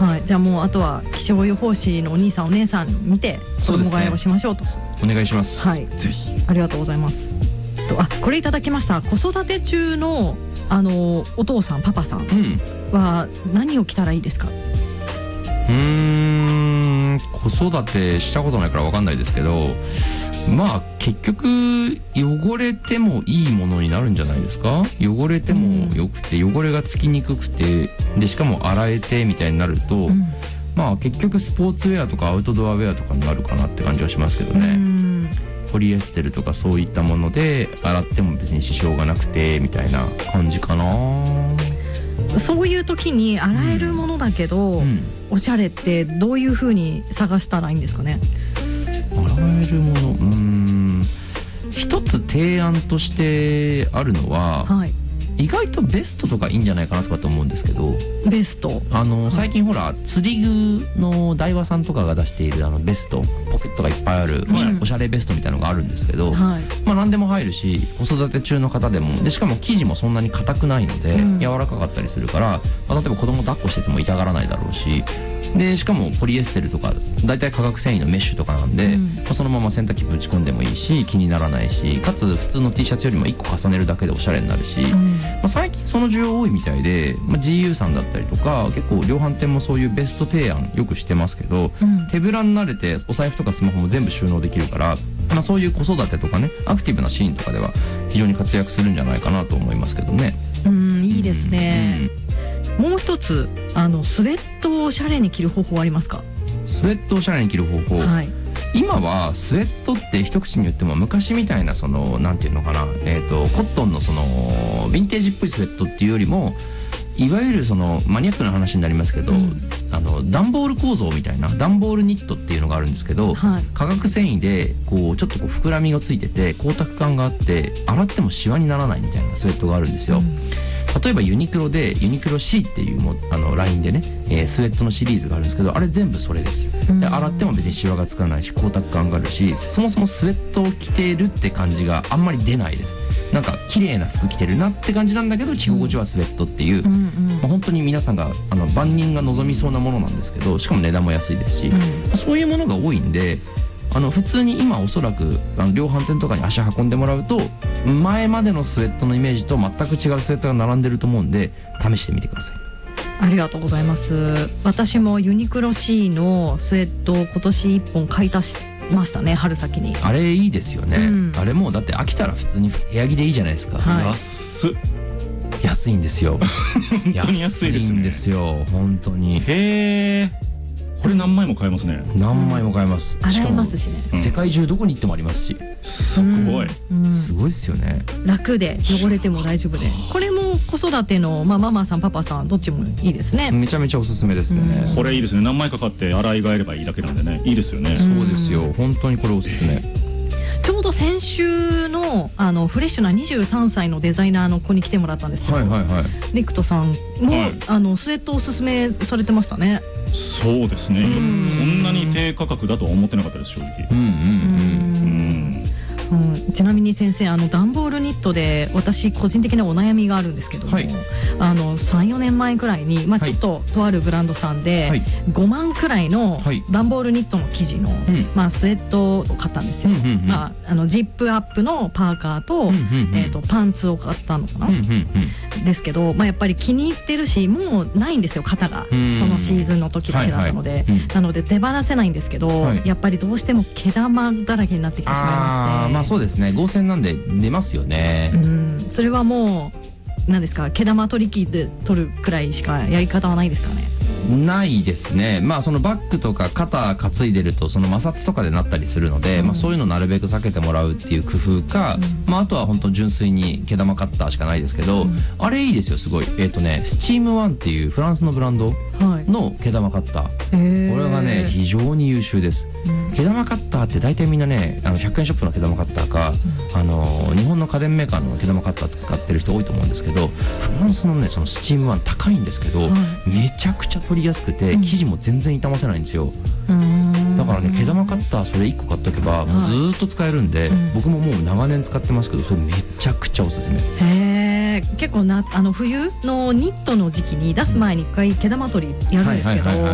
はい、じゃあもうあとは気象予報士のお兄さんお姉さん見て衣替えをしましょうと。 お願いします。 はい、 ぜひ。 ありがとうございます。これいただきました。子育て中のお父さんパパさんは何を着たらいいですか？ 子育てしたことないから分かんないですけど、まあ結局汚れてもいいものになるんじゃないですか。汚れてもよくて、汚れがつきにくくて、でしかも洗えてみたいになると、まあ結局スポーツウェアとかアウトドアウェアとかになるかなって感じはしますけどね。ポリエステルとかそういったもので洗っても別に支障がなくてみたいな感じかな。 そういう時に洗えるものだけど、おしゃれってどういう風に探したらいいんですかね？ 洗えるもの、一つ提案としてあるのは、意外とベストとかいいんじゃないかなとかと思うんですけど。 ベスト、 最近ほら釣り具のダイワさんとかが出しているベスト、ポケットがいっぱいあるおしゃれベストみたいなのがあるんですけど、まあ何でも入るし、子育て中の方でも、でしかも生地もそんなに硬くないので、柔らかかったりするから、まあ、例えば子供抱っこしてても痛がらないだろうし、でしかもポリエステルとかだいたい化学繊維のメッシュとかなんで、まあ、そのまま洗濯機ぶち込んでもいいし気にならないし、かつ普通の T シャツよりも1個重ねるだけでおしゃれになるし、まあ、最近その需要多いみたいで、まあ、GU さんだったりとか結構量販店もそういうベスト提案よくしてますけど、手ぶらになれてお財布とかスマホも全部収納できるから、まあ、そういう子育てとかねアクティブなシーンとかでは非常に活躍するんじゃないかなと思いますけどね。 いいですね。もう一つスウェットをおしゃれに着る方法ありますか？ スウェットをおしゃれに着る方法、今はスウェットって一口に言っても昔みたいななんていうのかな、コットンのヴィンテージっぽいスウェットっていうよりも、いわゆるマニアックな話になりますけど、段ボール構造みたいな段ボールニットっていうのがあるんですけど、化学繊維でちょっと膨らみがついてて光沢感があって洗ってもシワにならないみたいなスウェットがあるんですよ。例えばユニクロでユニクロ C っていうラインでね、スウェットのシリーズがあるんですけど、あれ全部それです。で洗っても別にシワがつかないし光沢感があるし、そもそもスウェットを着てるって感じがあんまり出ないです。なんか綺麗な服着てるなって感じなんだけど着心地はスウェットっていう、本当に皆さんが万人が望みそうなものなんですけど、しかも値段も安いですし、そういうものが多いんで、普通に今おそらく量販店とかに足運んでもらうと前までのスウェットのイメージと全く違うスウェットが並んでると思うんで試してみてください。 ありがとうございます。私もユニクロ C のスウェットを今年1本買い足しましたね、春先に。 あれいいですよね、あれもうだって飽きたら普通に部屋着でいいじゃないですか。安いんですよ本当に安いですね。 安いんですよ本当に。 へー、これ何枚も買えますね。 何枚も買えます。 洗えますしね。 世界中どこに行ってもありますし、 すごい、 すごいですよね。 楽で汚れても大丈夫で、これも子育ての、ママさんパパさんどっちもいいですね。 めちゃめちゃおすすめですね。 これいいですね。何枚か買って洗い替えればいいだけなんでね、いいですよね。 そうですよ本当にこれおすすめ。 ちょうど先週のフレッシュな23歳のデザイナーの子に来てもらったんですよ。リクトさんも、スウェットおすすめされてましたね。 そうですね、こんなに低価格だとは思ってなかったです正直。 ちなみに先生段ボールニットで私個人的なお悩みがあるんですけども、3、4年前くらいに、ちょっととあるブランドさんで、5万くらいの段ボールニットの生地の、スウェットを買ったんですよ。ジップアップのパーカーと、パンツを買ったのかな、ですけど、やっぱり気に入ってるしもうないんですよ型が、そのシーズンの時だけだったので、なので手放せないんですけど、やっぱりどうしても毛玉だらけになってきてしまいまして。 そうですね、合成なんで出ますよね。 それはもう何ですか、毛玉取り機で取るくらいしかやり方はないですかね？ ないですね。そのバッグとか肩担いでるとその摩擦とかでなったりするので、そういうのなるべく避けてもらうっていう工夫か、あとは本当純粋に毛玉カッターしかないですけど、あれいいですよすごい。スチームワンっていうフランスのブランドの毛玉カッター、これがね非常に優秀です。毛玉カッターって大体みんなね100円ショップの毛玉カッターか日本の家電メーカーの毛玉カッター使ってる人多いと思うんですけど、フランスのねそのスチームワン高いんですけど、めちゃくちゃ取りやすくて生地も全然傷ませないんですよ。だからね毛玉カッターそれ1個買っとけばもうずーっと使えるんで、僕ももう長年使ってますけどそれめちゃくちゃおすすめ。 結構冬のニットの時期に出す前に1回毛玉取りやるんですけど、